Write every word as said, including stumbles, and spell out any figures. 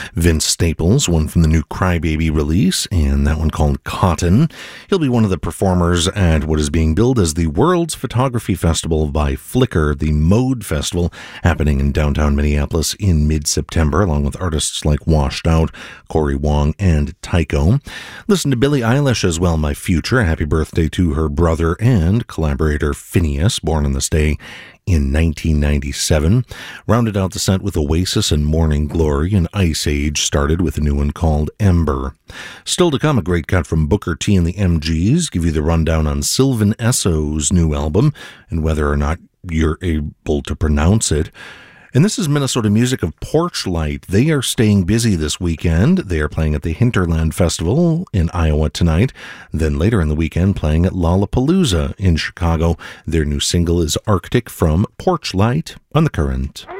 Vince Staples, one from the new Crybaby release, and that one called Cotton. He'll be one of the performers at what is being billed as the World's Photography Festival by Flickr, the Mode Festival, happening in downtown Minneapolis in mid-September, along with artists like Washed Out, Corey Wong, and Tycho. Listen to Billie Eilish as well, My Future. Happy birthday to her brother and collaborator Phineas, born on this day in nineteen ninety-seven. Rounded out the set with Oasis and Morning Glory, and Ice Age started with a new one called Ember. Still to come, a great cut from Booker T and the M Gs, give you the rundown on Sylvan Esso's new album and whether or not you're able to pronounce it. And this is Minnesota music of Porchlight. They are staying busy this weekend. They are playing at the Hinterland Festival in Iowa tonight. Then later in the weekend, playing at Lollapalooza in Chicago. Their new single is Arctic from Porchlight on The Current.